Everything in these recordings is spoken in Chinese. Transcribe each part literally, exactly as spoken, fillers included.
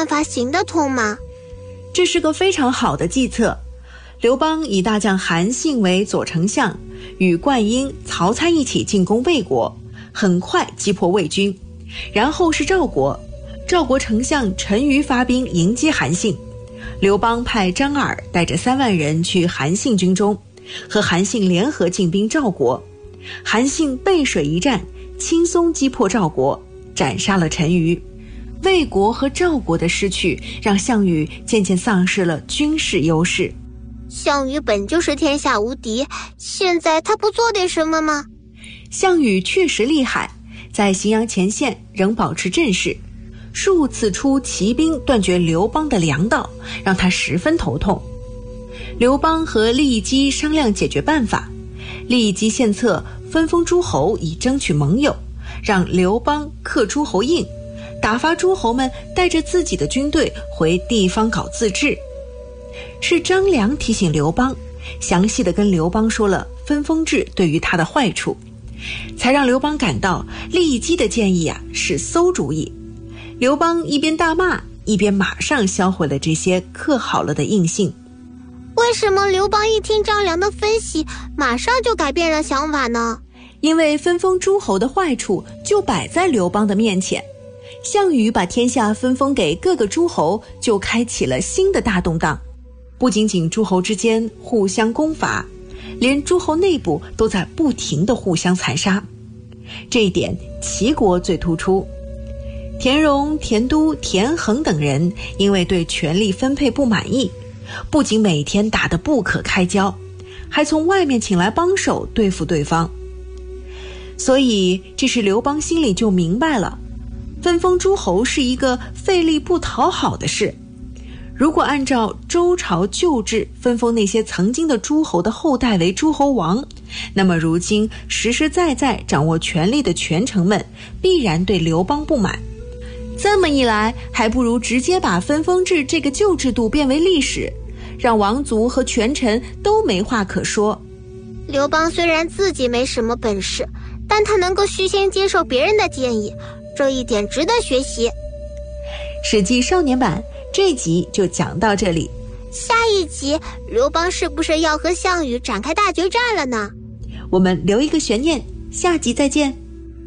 办法行得通吗？ 这是个非常好的计策。刘邦以大将韩信为左丞相，与灌婴、曹参一起进攻魏国，很快击破魏军。然后是赵国，赵国丞相陈馀发兵迎接韩信。刘邦派张耳带着三万人去韩信军中，和韩信联合进兵赵国。韩信背水一战，轻松击破赵国，斩杀了陈馀。魏国和赵国的失去，让项羽渐渐丧失了军事优势。 项羽本就是天下无敌，现在他不做点什么吗？ 项羽确实厉害，在荥阳前线仍保持阵势，数次出骑兵断绝刘邦的粮道，让他十分头痛。刘邦和郦姬商量解决办法，郦姬献策分封诸侯以争取盟友，让刘邦克诸侯印，打发诸侯们带着自己的军队回地方搞自治。是张良提醒刘邦，详细地跟刘邦说了分封制对于他的坏处，才让刘邦感到郦姬的建议啊是馊主意。刘邦一边大骂，一边马上销毁了这些刻好了的印信。 为什么刘邦一听张良的分析，马上就改变了想法呢？ 因为分封诸侯的坏处就摆在刘邦的面前。项羽把天下分封给各个诸侯，就开启了新的大动荡。不仅仅诸侯之间互相攻伐，连诸侯内部都在不停地互相残杀。这一点齐国最突出。田荣、田都、田横等人因为对权力分配不满意，不仅每天打得不可开交，还从外面请来帮手对付对方。所以这时刘邦心里就明白了，分封诸侯是一个费力不讨好的事。如果按照周朝旧制分封那些曾经的诸侯的后代为诸侯王，那么如今实实在在掌握权力的权臣们必然对刘邦不满。这么一来，还不如直接把分封制这个旧制度变为历史，让王族和权臣都没话可说。 刘邦虽然自己没什么本事，但他能够虚心接受别人的建议，这一点值得学习。 史记少年版这集就讲到这里， 下一集刘邦是不是要和项羽展开大决战了呢？ 我们留一个悬念，下集再见。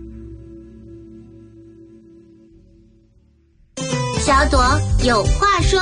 小朵有话说。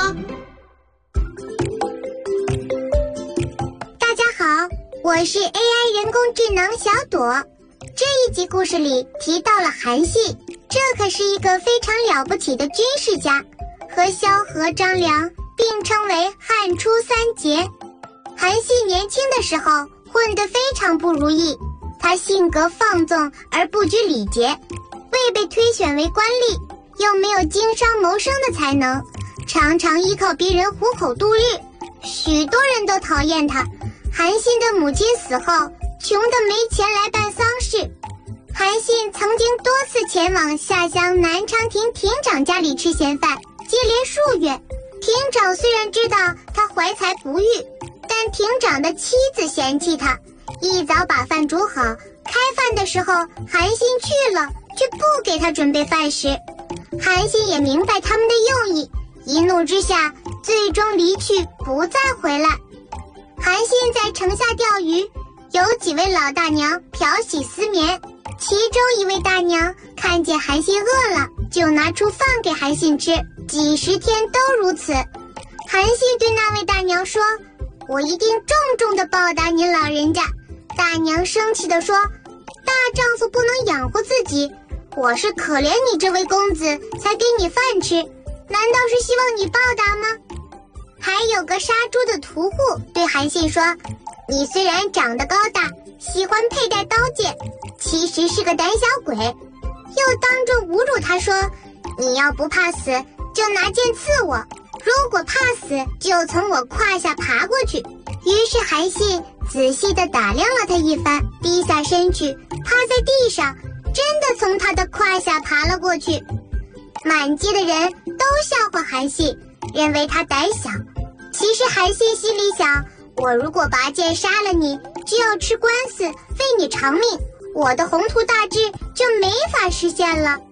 大家好，我是 A I 人工智能小朵。这一集故事里提到了韩信，这可是一个非常了不起的军事家，和萧何、张良并称为汉初三杰。韩信年轻的时候混得非常不如意，他性格放纵而不拘礼节，未被推选为官吏，又没有经商谋生的才能，常常依靠别人糊口度日，许多人都讨厌他。韩信的母亲死后，穷得没钱来办丧事。韩信曾经多次前往下乡南昌亭亭长家里吃闲饭，接连数月。亭长虽然知道他怀才不遇，但亭长的妻子嫌弃他，一早把饭煮好，开饭的时候韩信去了，却不给他准备饭食。韩信也明白他们的用意，一怒之下最终离去，不再回来。韩信在城下钓鱼，有几位老大娘漂洗丝棉，其中一位大娘看见韩信饿了，就拿出饭给韩信吃，几十天都如此。韩信对那位大娘说，我一定重重地报答您老人家。大娘生气地说，大丈夫不能养活自己，我是可怜你这位公子才给你饭吃，难道是希望你报答吗？还有个杀猪的屠户对韩信说，你虽然长得高大，喜欢佩戴刀剑，其实是个胆小鬼。又当众侮辱他说，你要不怕死就拿剑刺我，如果怕死就从我胯下爬过去。于是韩信仔细地打量了他一番，低下身去，趴在地上，真的从他的胯下爬了过去。满街的人都笑话韩信，认为他胆小。其实韩信心里想，我如果拔剑杀了你，就要吃官司，废你偿命，我的宏图大志就没法实现了。